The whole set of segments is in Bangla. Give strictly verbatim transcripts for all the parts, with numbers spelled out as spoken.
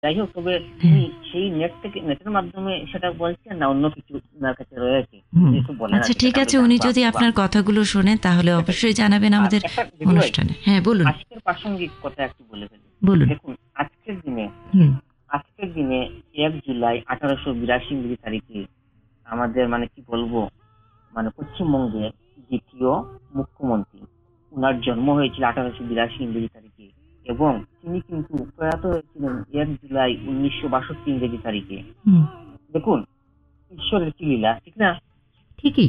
যাই হোক, তবে তিনি সেই নেট থেকে নেটের মাধ্যমে সেটা বলছেন না অন্য কিছু ওনার কাছে রয়েছে? আচ্ছা ঠিক আছে, উনি যদি আপনার কথাগুলো শোনেন তাহলে অবশ্যই জানাবেন আমাদের অনুষ্ঠানে। হ্যাঁ বলুন। আজকের প্রাসঙ্গিক কথা একটু বলে ফেলি। বলুন। দেখুন, আজকের দিনে আজকের দিনে এক জুলাই আঠারোশো বিরাশি ইংরেজি তারিখে আমাদের মানে কি বলবো মানে পশ্চিমবঙ্গের দ্বিতীয় মুখ্যমন্ত্রী, উনার জন্ম হয়েছিল আঠারোশো বিরাশি ইংরেজি তারিখে এবং তিনি কিন্তু প্রয়াত হয়েছিলেন এক জুলাই উনিশশো বাষট্টি ইংরেজি তারিখে। দেখুন, ঈশ্বরের কি লীলা, ঠিক না? ঠিকই।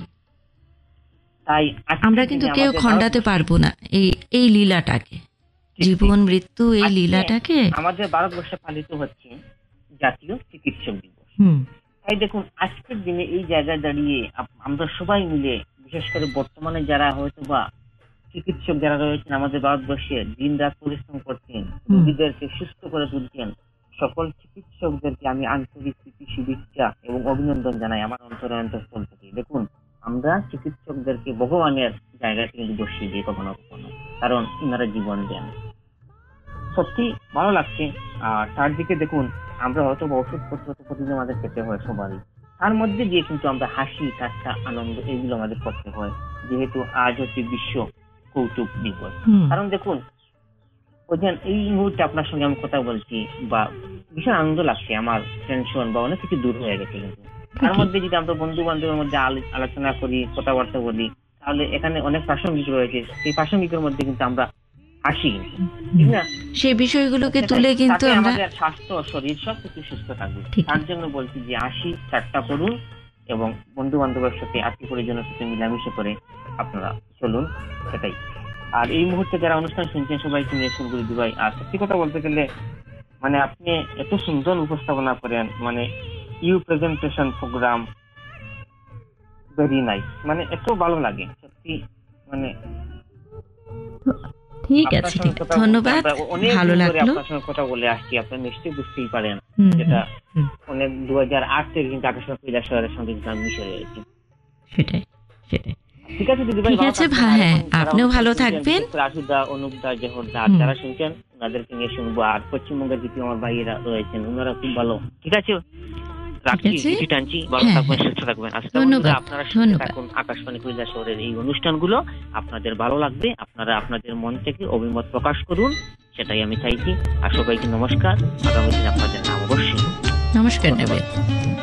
তাই আমরা কিন্তু কেউ খণ্ডাতে পারবো না এই এই লীলাটাকে, জীবন মৃত্যু এই লীলাটাকে। আমাদের ভারতবর্ষে পালিত হচ্ছে জাতীয় চিকিৎসক দিবস। তাই দেখুন, আজকের দিনে এই জায়গায় দাঁড়িয়ে আমরা সবাই মিলে, বিশেষ করে বর্তমানে যারা হয়তো বা চিকিৎসক যারা রয়েছেন আমাদের ভারতবর্ষে, দিন রাত পরিশ্রম করছেন, রোগীদেরকে সুস্থ করে তুলছেন, সকল চিকিৎসকদেরকে আমি আন্তরিক প্রীতি শুভেচ্ছা এবং অভিনন্দন জানাই আমার অন্তরের অন্তঃস্থল থেকে। দেখুন, আমরা চিকিৎসকদেরকে ভগবানের জায়গায় কিন্তু বসিয়ে দিই কখনো কখনো, কারণ ইনারা জীবন দেন। সত্যি ভালো লাগছে। আর চারদিকে দেখুন, আমরা হয়তো ওষুধপত্র তো প্রতিদিন আমাদের খেতে হয় সবারই, তার মধ্যে দিয়ে কিন্তু আমরা হাসি ঠাট্টা আনন্দ এগুলো আমাদের করতে হয়, যেহেতু আজ হচ্ছে বিশ্ব কৌতুক দিবস। কারণ দেখুন, ওই যে এই মুহূর্তে আপনার সঙ্গে আমি কথা বলছি বা ভীষণ আনন্দ লাগছে, আমার টেনশন বা অনেক কিছু দূর হয়ে গেছে। কিন্তু তার মধ্যে যদি আমরা বন্ধু বান্ধবের মধ্যে আলোচনা করি, কথাবার্তা বলি, তাহলে এখানে অনেক প্রাসঙ্গিক রয়েছে, সেই প্রাসঙ্গিকের মধ্যে কিন্তু আমরা হাসি, ঠিক না? সেই বিষয়গুলোকে তুলে কিন্তু আমাদের স্বাস্থ্য শরীর সবকিছু সুস্থ থাকবে। তার জন্য বলছি যে হাসি ঠাট্টা করুন এবং বন্ধু বান্ধবের সাথে আত্মীয় পরিজনের সাথে মিলামিশে করে আপনারা চলুন, সেটাই। আর এই মুহূর্তে যারা অনুষ্ঠান শুনছেন সবাইকে নিয়ে শুরু করে দিবাই। আর সত্যি কথা বলতে গেলে মানে আপনি এত সুন্দর উপস্থাপনা করেন, মানে you presentation programme very nice, মানে এত ভালো লাগে সত্যি। মানে ঠিক আছে, ধন্যবাদ, ভালো লাগলো। আপনার সঙ্গে কথা বলে আসছি, আপনি নিশ্চয়ই বুঝতেই পারেন যেটা অনেক দু হাজার আট থেকে কিন্তু আকাশবাণী কৈলাস শহরের সঙ্গে কিন্তু আমি মিশে রয়েছি। সেটাই সেটাই ঠিক আছে দিদি ভাই, ঠিক আছে। হ্যাঁ, আপনিও ভালো থাকবেন। রাজুদা, অনুপদা, জহরদা যারা শুনছেন ওনাদেরকে নিয়ে শুনবো। আর পশ্চিমবঙ্গের দিকে আমার ভাইয়েরা রয়েছেন, ওনারা খুব ভালো। ঠিক আছে, আকাশবাণী কৈলাস শহরের এই অনুষ্ঠানগুলো আপনাদের ভালো লাগবে, আপনারা আপনাদের মন থেকে অভিমত প্রকাশ করুন, সেটাই আমি চাইছি। আর সবাইকে নমস্কার, আগামী দিন আপনাদের নাম অবশ্যই। নমস্কার।